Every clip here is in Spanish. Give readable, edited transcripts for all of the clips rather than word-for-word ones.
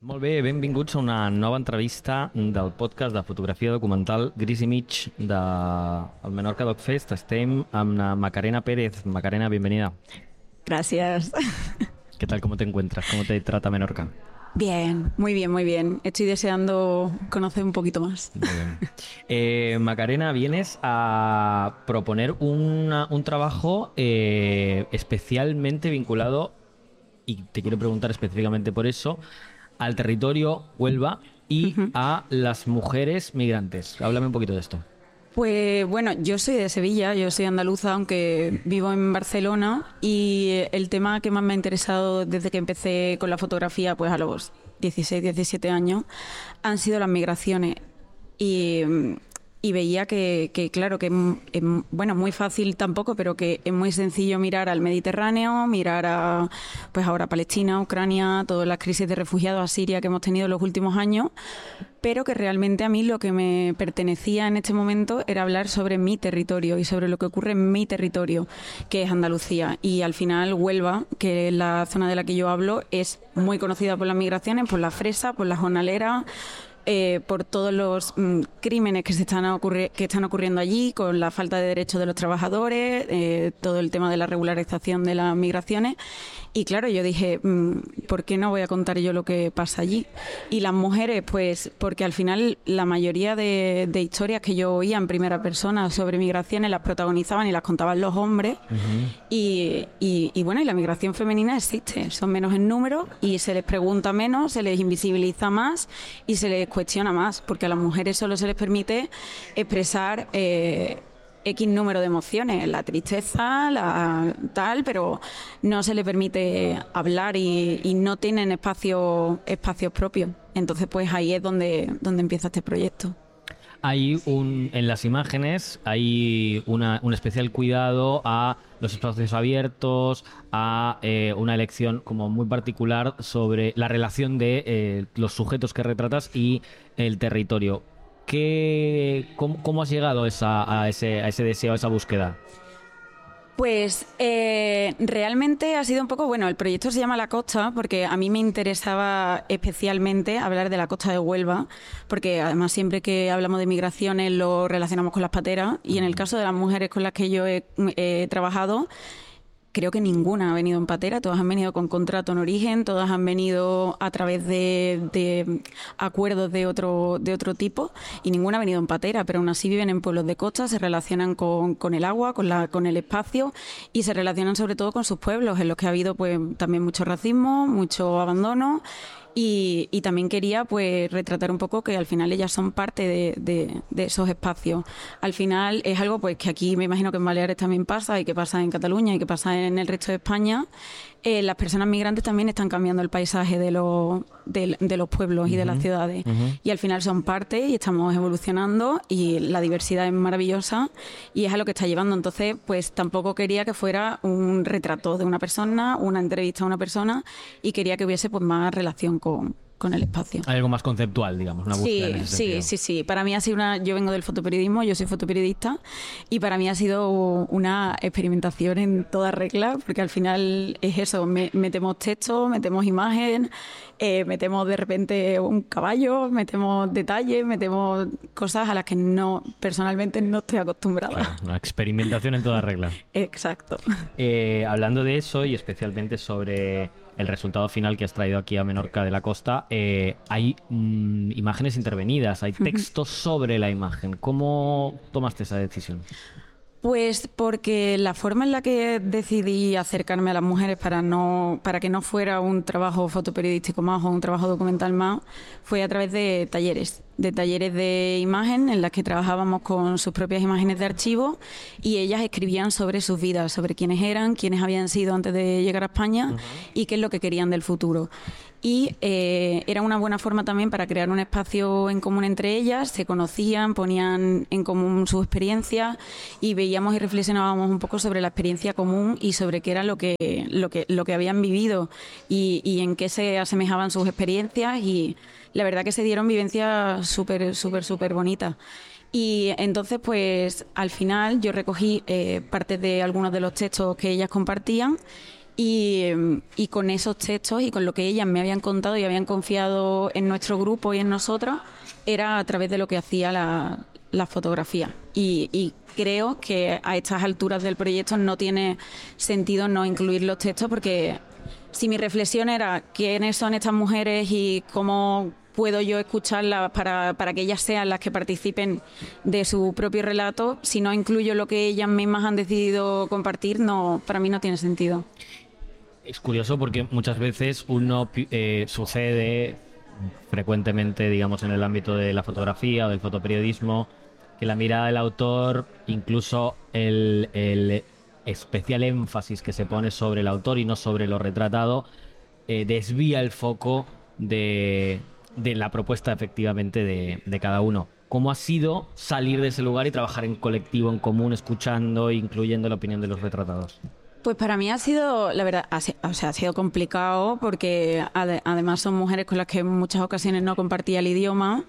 Molt bé, benvinguts a una nova entrevista del podcast de fotografia documental Gris i mig del Menorca Doc Fest. Estem amb la Macarena Pérez. Macarena, bienvenida. Gracias. ¿Qué tal? ¿Cómo te encuentras? ¿Cómo te trata Menorca? Bien, muy bien, muy bien. Estoy deseando conocer un poquito más. Muy bien. Macarena, vienes a proponer un trabajo especialmente vinculado, y te quiero preguntar específicamente por eso, al territorio Huelva y a las mujeres migrantes. Háblame un poquito de esto. Pues bueno, yo soy de Sevilla, yo soy andaluza, aunque vivo en Barcelona, y el tema que más me ha interesado desde que empecé con la fotografía, pues a los 16, 17 años, han sido las migraciones. Y veía que claro, que bueno, muy fácil tampoco, pero que es muy sencillo mirar al Mediterráneo, mirar a, pues ahora Palestina, Ucrania, todas las crisis de refugiados, a Siria que hemos tenido en los últimos años, pero que realmente a mí lo que me pertenecía en este momento era hablar sobre mi territorio y sobre lo que ocurre en mi territorio, que es Andalucía. Y al final Huelva, que es la zona de la que yo hablo, es muy conocida por las migraciones, por la fresa, por la jornalera, por todos los crímenes que están ocurriendo allí, con la falta de derechos de los trabajadores, todo el tema de la regularización de las migraciones. Y claro, yo dije, ¿por qué no voy a contar yo lo que pasa allí? Y las mujeres, pues porque al final la mayoría de historias que yo oía en primera persona sobre migraciones las protagonizaban y las contaban los hombres. Y bueno, y la migración femenina existe, son menos en número y se les pregunta menos, se les invisibiliza más y se les cuestiona más, porque a las mujeres solo se les permite expresar X número de emociones, la tristeza, la tal, pero no se les permite hablar y no tienen espacios propios. Entonces, pues ahí es donde empieza este proyecto. Hay en las imágenes hay un especial cuidado a los espacios abiertos, a una elección como muy particular sobre la relación de los sujetos que retratas y el territorio. ¿Cómo has llegado a ese deseo, a esa búsqueda? Pues realmente ha sido un poco, bueno, el proyecto se llama La Costa porque a mí me interesaba especialmente hablar de la costa de Huelva, porque además siempre que hablamos de migraciones lo relacionamos con las pateras, y en el caso de las mujeres con las que yo he trabajado, creo que ninguna ha venido en patera, todas han venido con contrato en origen, todas han venido a través de acuerdos de otro tipo, y ninguna ha venido en patera, pero aún así viven en pueblos de costa, se relacionan con el agua, con el espacio, y se relacionan sobre todo con sus pueblos, en los que ha habido pues también mucho racismo, mucho abandono. Y también quería pues retratar un poco que al final ellas son parte de esos espacios. Al final es algo pues que aquí me imagino que en Baleares también pasa, y que pasa en Cataluña y que pasa en el resto de España. Las personas migrantes también están cambiando el paisaje de los pueblos y de las ciudades. Y al final son parte y estamos evolucionando, y la diversidad es maravillosa y es a lo que está llevando. Entonces, pues tampoco quería que fuera un retrato de una persona, una entrevista a una persona, y quería que hubiese pues más relación con el espacio. Hay algo más conceptual, digamos, una búsqueda en ese sentido. Sí. Para mí ha sido yo vengo del fotoperiodismo, yo soy fotoperiodista, y para mí ha sido una experimentación en toda regla, porque al final es eso, metemos texto, metemos imagen, metemos de repente un caballo, metemos detalles, metemos cosas a las que personalmente no estoy acostumbrada. Claro, una experimentación en toda regla. Exacto. Hablando de eso, y especialmente sobre el resultado final que has traído aquí a Menorca de la Costa, hay imágenes intervenidas, hay textos sobre la imagen. ¿Cómo tomaste esa decisión? Pues porque la forma en la que decidí acercarme a las mujeres para que no fuera un trabajo fotoperiodístico más o un trabajo documental más, fue a través de talleres de imagen en las que trabajábamos con sus propias imágenes de archivo, y ellas escribían sobre sus vidas, sobre quiénes eran, quiénes habían sido antes de llegar a España y qué es lo que querían del futuro. Y era una buena forma también para crear un espacio en común entre ellas, se conocían, ponían en común sus experiencias y veíamos y reflexionábamos un poco sobre la experiencia común y sobre qué era lo que habían vivido y en qué se asemejaban sus experiencias, y la verdad que se dieron vivencias súper bonitas. Y entonces, pues al final yo recogí partes de algunos de los textos que ellas compartían Y con esos textos y con lo que ellas me habían contado y habían confiado en nuestro grupo y en nosotros, era a través de lo que hacía la fotografía. Y creo que a estas alturas del proyecto no tiene sentido no incluir los textos, porque si mi reflexión era quiénes son estas mujeres y cómo puedo yo escucharlas para que ellas sean las que participen de su propio relato, si no incluyo lo que ellas mismas han decidido compartir, no, para mí no tiene sentido. Es curioso porque muchas veces uno sucede frecuentemente, digamos, en el ámbito de la fotografía o del fotoperiodismo, que la mirada del autor, incluso el especial énfasis que se pone sobre el autor y no sobre lo retratado, desvía el foco de la propuesta efectivamente de cada uno. ¿Cómo ha sido salir de ese lugar y trabajar en colectivo, en común, escuchando e incluyendo la opinión de los retratados? Pues para mí ha sido, la verdad, ha sido complicado porque además son mujeres con las que en muchas ocasiones no compartía el idioma.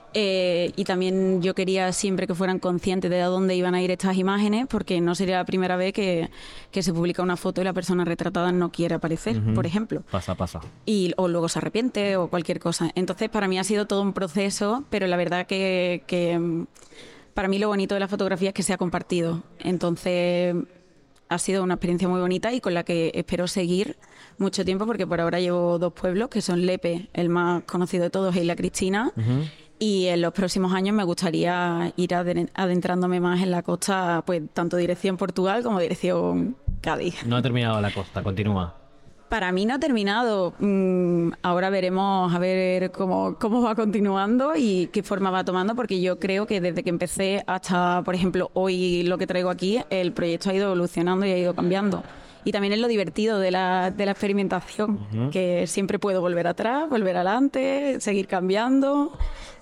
Y también yo quería siempre que fueran conscientes de a dónde iban a ir estas imágenes, porque no sería la primera vez que se publica una foto y la persona retratada no quiere aparecer, por ejemplo. Pasa. O luego se arrepiente o cualquier cosa. Entonces, para mí ha sido todo un proceso, pero la verdad que para mí lo bonito de la fotografía es que se ha compartido. Entonces, ha sido una experiencia muy bonita y con la que espero seguir mucho tiempo, porque por ahora llevo 2 pueblos, que son Lepe, el más conocido de todos, e Isla Cristina. Y en los próximos años me gustaría ir adentrándome más en la costa, pues tanto dirección Portugal como dirección Cádiz. No ha terminado la costa, continúa. Para mí no ha terminado. Ahora veremos a ver cómo va continuando y qué forma va tomando, porque yo creo que desde que empecé hasta, por ejemplo, hoy lo que traigo aquí, el proyecto ha ido evolucionando y ha ido cambiando. Y también es lo divertido de la experimentación, que siempre puedo volver atrás, volver adelante, seguir cambiando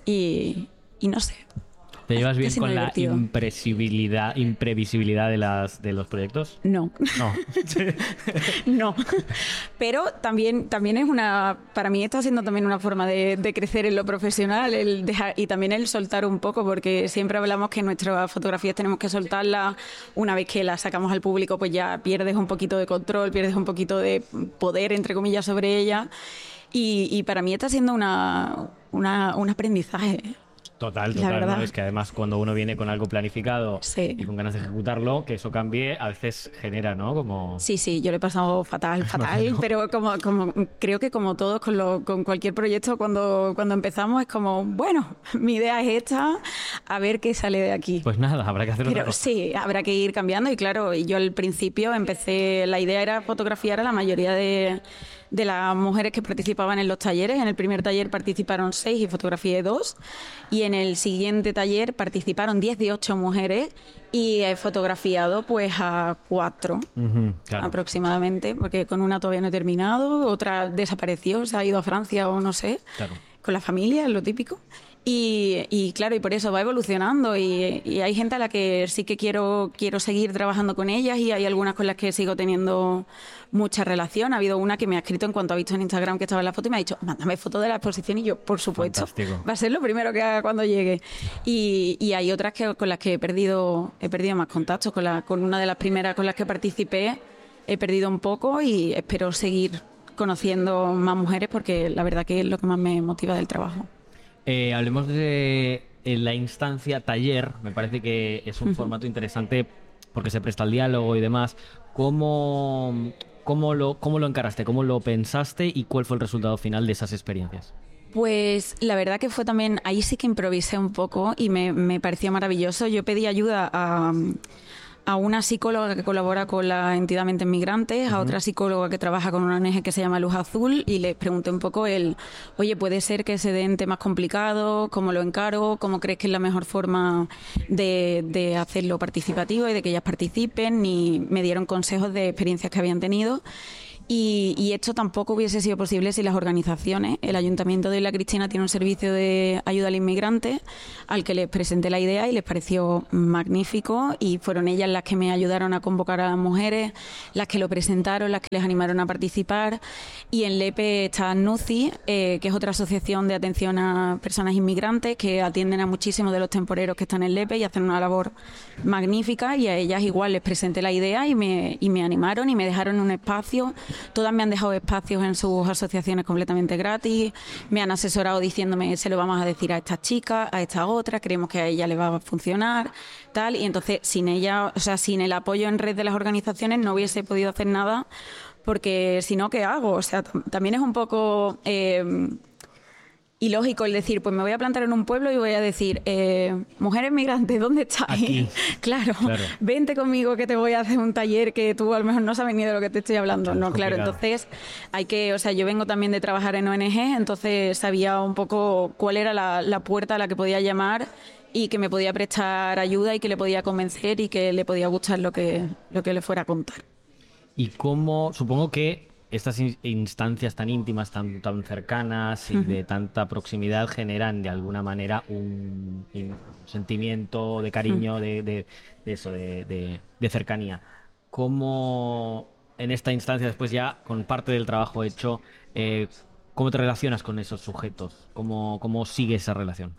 y no sé. ¿Te llevas bien con la imprevisibilidad de los proyectos? No. No. Pero también es para mí está siendo también una forma de crecer en lo profesional, y también el soltar un poco, porque siempre hablamos que nuestras fotografías tenemos que soltarlas. Una vez que las sacamos al público, pues ya pierdes un poquito de control, pierdes un poquito de poder, entre comillas, sobre ellas. Y para mí está siendo un aprendizaje. Total, ¿no? Es que además cuando uno viene con algo planificado y con ganas de ejecutarlo, que eso cambie, a veces genera, ¿no? Como... Sí, yo lo he pasado fatal, pero como creo que como todos con cualquier proyecto, cuando empezamos es como, bueno, mi idea es esta, a ver qué sale de aquí. Pues nada, habrá que hacer otra cosa. Sí, habrá que ir cambiando y claro, yo al principio la idea era fotografiar a la mayoría de las mujeres que participaban en los talleres. En el primer taller participaron 6 y fotografié 2. Y en el siguiente taller participaron 10 de 8 mujeres y he fotografiado pues a 4 claro. aproximadamente, porque con una todavía no he terminado, otra desapareció, se ha ido a Francia o no sé, claro. Con la familia, es lo típico. Y claro, y por eso va evolucionando y hay gente a la que sí que quiero seguir trabajando con ellas y hay algunas con las que sigo teniendo mucha relación. Ha habido una que me ha escrito en cuanto ha visto en Instagram que estaba en la foto y me ha dicho, mándame foto de la exposición, y yo, por supuesto, fantástico. Va a ser lo primero que haga cuando llegue. Y hay otras con las que he perdido más contactos. Con una de las primeras con las que participé he perdido un poco y espero seguir conociendo más mujeres, porque la verdad que es lo que más me motiva del trabajo. Hablemos de la instancia taller. Me parece que es un formato interesante porque se presta al diálogo y demás. ¿Cómo lo encaraste? ¿Cómo lo pensaste? ¿Y cuál fue el resultado final de esas experiencias? Pues la verdad que fue también, ahí sí que improvisé un poco y me pareció maravilloso. Yo pedí ayuda a una psicóloga que colabora con la entidad Mentes Migrantes, a otra psicóloga que trabaja con una ONG que se llama Luz Azul, y les pregunté un poco oye, ¿puede ser que se den temas complicados? ¿Cómo lo encaro? ¿Cómo crees que es la mejor forma de hacerlo participativo y de que ellas participen? Y me dieron consejos de experiencias que habían tenido. Y esto tampoco hubiese sido posible si las organizaciones, el Ayuntamiento de Isla Cristina tiene un servicio de ayuda al inmigrante al que les presenté la idea y les pareció magnífico, y fueron ellas las que me ayudaron a convocar a las mujeres, las que lo presentaron, las que les animaron a participar. Y en LEPE está NUCI, que es otra asociación de atención a personas inmigrantes que atienden a muchísimos de los temporeros que están en LEPE y hacen una labor magnífica, y a ellas igual les presenté la idea y me animaron y me dejaron un espacio. Todas me han dejado espacios en sus asociaciones completamente gratis, me han asesorado diciéndome, se lo vamos a decir a esta chica, a esta otra, creemos que a ella le va a funcionar, tal. Y entonces sin ella, o sea, sin el apoyo en red de las organizaciones no hubiese podido hacer nada, porque si no, ¿qué hago? O sea, también es un poco ilógico el decir, pues me voy a plantar en un pueblo y voy a decir, mujeres migrantes, ¿dónde estáis? Aquí. Claro, vente conmigo que te voy a hacer un taller que tú a lo mejor no sabes ni de lo que te estoy hablando. No, claro, entonces hay que, o sea, yo vengo también de trabajar en ONG, entonces sabía un poco cuál era la puerta a la que podía llamar y que me podía prestar ayuda y que le podía convencer y que le podía gustar lo que le fuera a contar. Y cómo, supongo que estas instancias tan íntimas, tan cercanas y de tanta proximidad generan de alguna manera un sentimiento de cariño, de eso, de cercanía. ¿Cómo en esta instancia, después ya con parte del trabajo hecho, cómo te relacionas con esos sujetos? ¿Cómo sigue esa relación?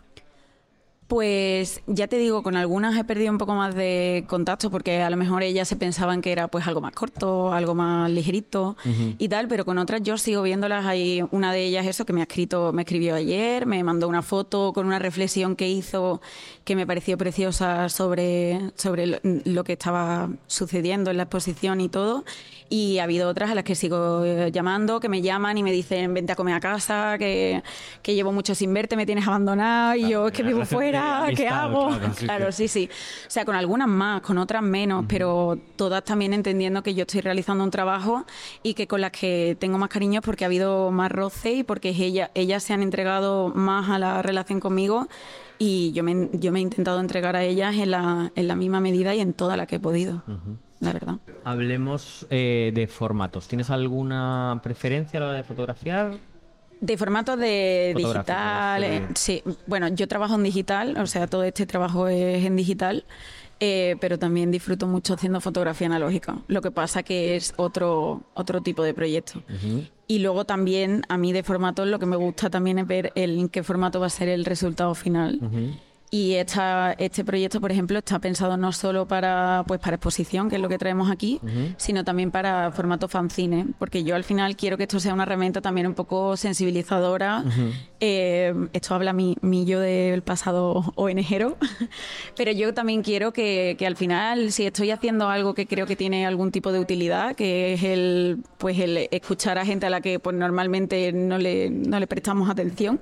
Pues ya te digo, con algunas he perdido un poco más de contacto porque a lo mejor ellas se pensaban que era pues algo más corto, algo más ligerito y tal, pero con otras yo sigo viéndolas. Hay una de ellas eso que me escribió ayer, me mandó una foto con una reflexión que hizo que me pareció preciosa sobre lo que estaba sucediendo en la exposición y todo. Y ha habido otras a las que sigo llamando, que me llaman y me dicen, vente a comer a casa, que llevo mucho sin verte, me tienes abandonado y yo es que vivo fuera, ¿qué hago? Claro, sí. O sea, con algunas más, con otras menos, pero todas también entendiendo que yo estoy realizando un trabajo y que con las que tengo más cariño es porque ha habido más roce y porque ellas se han entregado más a la relación conmigo, y yo me he intentado entregar a ellas en la misma medida y en toda la que he podido. La verdad. Hablemos de formatos. ¿Tienes alguna preferencia a la hora de fotografiar? De formatos de digital, sí. Bueno, yo trabajo en digital, o sea, todo este trabajo es en digital, pero también disfruto mucho haciendo fotografía analógica. Lo que pasa que es otro tipo de proyecto. Y luego también, a mí de formatos, lo que me gusta también es ver en qué formato va a ser el resultado final. Y este proyecto, por ejemplo, está pensado no solo para exposición, que es lo que traemos aquí, sino también para formato fanzine, porque yo al final quiero que esto sea una herramienta también un poco sensibilizadora. Esto habla mi yo del pasado ONGero, pero yo también quiero que al final, si estoy haciendo algo que creo que tiene algún tipo de utilidad, que es el escuchar a gente a la que pues normalmente no le prestamos atención,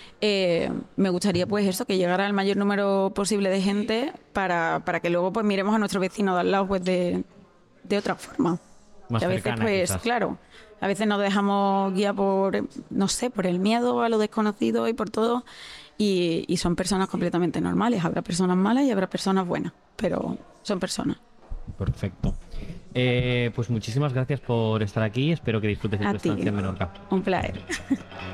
me gustaría pues eso, que llegara al mayor número posible de gente para que luego pues miremos a nuestro vecino de al lado pues de otra forma. Más que a veces cercana, pues quizás. Claro, a veces nos dejamos guiar por, no sé, por el miedo a lo desconocido y por todo, y son personas completamente normales. Habrá personas malas y habrá personas buenas, pero son personas. Perfecto. Pues muchísimas gracias por estar aquí. Espero que disfrutes de tu estancia en Menorca. Un placer.